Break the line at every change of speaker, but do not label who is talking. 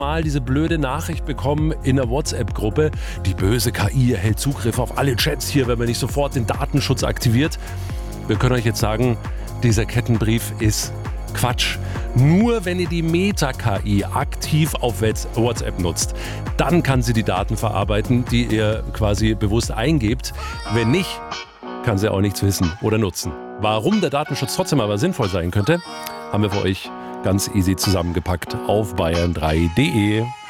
Mal diese blöde Nachricht bekommen in der WhatsApp-Gruppe, die böse KI erhält Zugriff auf alle Chats hier, wenn man nicht sofort den Datenschutz aktiviert. Wir können euch jetzt sagen, dieser Kettenbrief ist Quatsch. Nur wenn ihr die Meta-KI aktiv auf WhatsApp nutzt, dann kann sie die Daten verarbeiten, die ihr quasi bewusst eingebt. Wenn nicht, kann sie auch nichts wissen oder nutzen. Warum der Datenschutz trotzdem aber sinnvoll sein könnte, haben wir für euch ganz easy zusammengepackt auf bayern3.de.